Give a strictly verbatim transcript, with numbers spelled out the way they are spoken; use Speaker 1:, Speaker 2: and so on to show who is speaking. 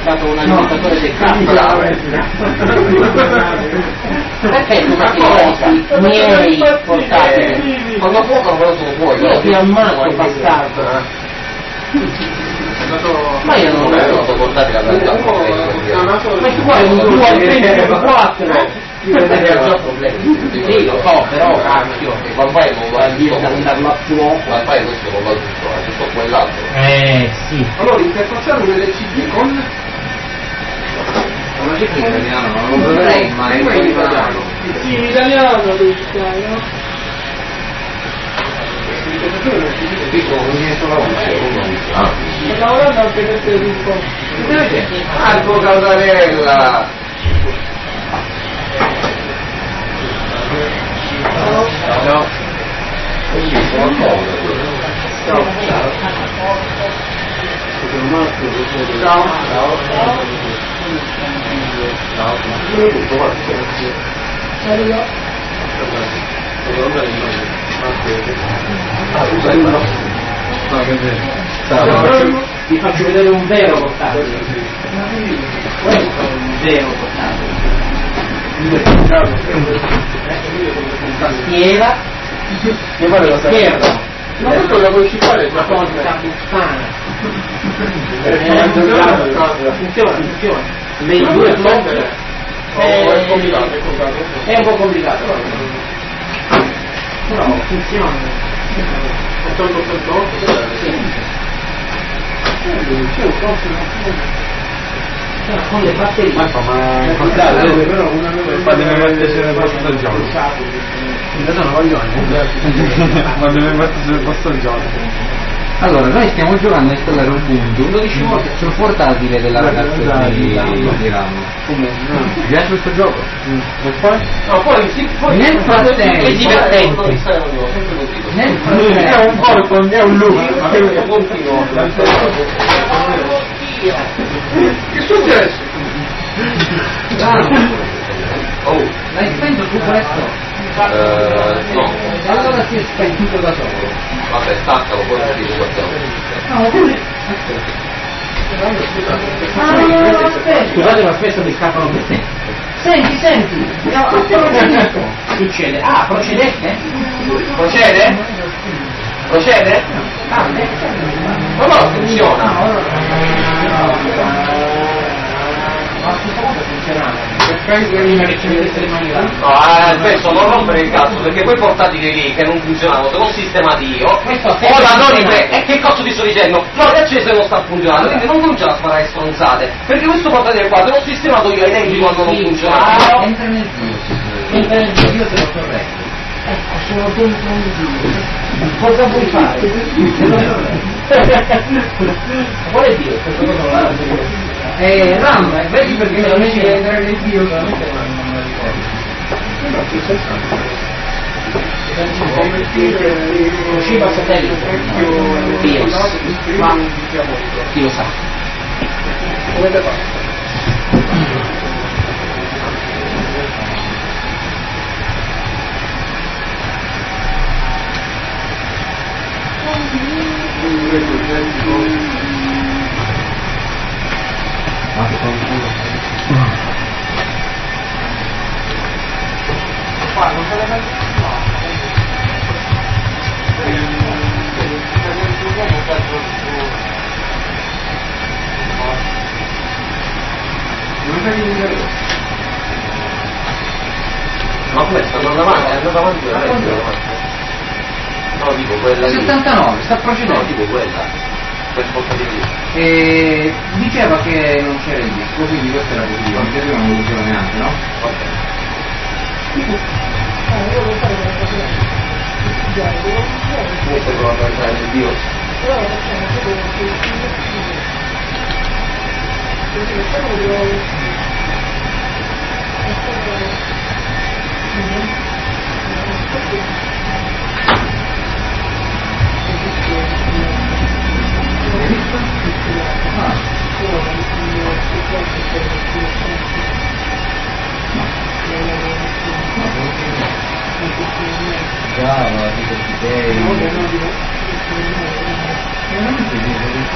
Speaker 1: stato un alimentatore del campo. Perché tu ti miei portatili?
Speaker 2: Quando fuoco non lo puoi.
Speaker 1: Io ti ammazzo, bastardo. Ma io non lo so portatile alla realtà. Ma tu vuoi un due quattro? Ho problemi. Sì, lo so, però cacchio.
Speaker 2: Ma fai non va
Speaker 1: Dio da andarlo a fuoco.
Speaker 2: Ma fai questo non va tutto, è tutto quell'altro.
Speaker 1: Eh sì.
Speaker 3: Allora interfacciare un L C D con
Speaker 2: Ma c'è che in italiano non lo dovrei mai
Speaker 3: in italiano.
Speaker 4: Sì, in italiano devi stare, no?
Speaker 2: Qui sono un solo lavoro.
Speaker 4: Sto lavorando anche per te un po'.
Speaker 2: Marco Caudarella! No. Sì, sono comodo.
Speaker 3: Ciao. Ciao. Ciao.
Speaker 2: Ciao.
Speaker 1: Vi faccio vedere un vero portatile. Questo è un vero portatile. Tastiera e schermo.
Speaker 3: Ma questo lo puoi citare
Speaker 1: Una
Speaker 3: già
Speaker 1: porta puttana.
Speaker 3: funziona.
Speaker 1: Funziona, funziona. Le due blocchi.
Speaker 3: È complicato, è complicato.
Speaker 1: È un po' complicato. Però funziona.
Speaker 3: ottantotto
Speaker 1: Con le batterie.
Speaker 5: Ma fa, ma
Speaker 3: però una
Speaker 5: ma deve mettersi nel posto del gioco. In realtà non voglio ma deve mettersi nel posto del gioco.
Speaker 6: Allora, noi stiamo giocando a installare Ubuntu dodici volte sul portatile della ragazza di, di Ramo.
Speaker 5: Come?
Speaker 6: Ti piace questo gioco?
Speaker 5: E poi?
Speaker 3: No, poi sì, poi
Speaker 6: Nel frattempo
Speaker 1: è divertente.
Speaker 6: Nel
Speaker 5: È un porco, è un loop.
Speaker 3: ma che continuo. Che è successo?
Speaker 2: Oh,
Speaker 6: l'hai spento su questo?
Speaker 2: eh, no.
Speaker 6: E allora si è spento da solo.
Speaker 2: Vabbè, staccalo, poi ti dico qualcosa.
Speaker 6: No, pure. Ah, no, no, no, aspetta.
Speaker 1: Scusate, ma spesso mi scappano queste.
Speaker 6: Senti, senti, no, appena finito.
Speaker 1: Succede. Ah, procedette?
Speaker 2: Procede? Procede?
Speaker 6: Ah,
Speaker 2: Ma no, funziona.
Speaker 6: ma a questo punto funzionava.
Speaker 1: Prima che ci mettesse le mani là.
Speaker 2: No, eh, questo non rompere il cazzo, perché quei portatili lì che non funzionavano, se l'ho sistemati io,
Speaker 1: Questo
Speaker 2: ora non ripre- e che cazzo ti sto dicendo? Non è acceso e non sta funzionando, quindi non cominciare a sparare stronzate, perché questo portatile qua te l'ho sistemato io ai tempi quando non funzionava.
Speaker 6: Entra nel video. Entra nel video te lo correggo. Ecco, sono dentro un video. Cosa vuoi fare?
Speaker 1: Quale Dio? Questa cosa non la so.
Speaker 6: Eh, RAM, vedi perché me lo metti a entrare nel video, veramente non me lo ricordo.
Speaker 1: Usciva satellite. BIOS. Ma chi lo sa?
Speaker 3: Come te fa?
Speaker 4: Qua non se le mette
Speaker 2: Ma questa non avanti, è andata avanti veramente. No, dico quella lì.
Speaker 6: settantanove, sta
Speaker 2: No,
Speaker 6: procedendo.
Speaker 2: dico quella. Per portatile lì.
Speaker 6: E diceva che non c'era il disco, quindi questo era positivo, anche se non lo diceva neanche, no?
Speaker 2: Ok.
Speaker 4: io lo so che studiare,
Speaker 2: Questo provando a entrare nel BIOS.
Speaker 4: però la facciamo solo perché facciamo devo
Speaker 6: Brava, dico ti sei.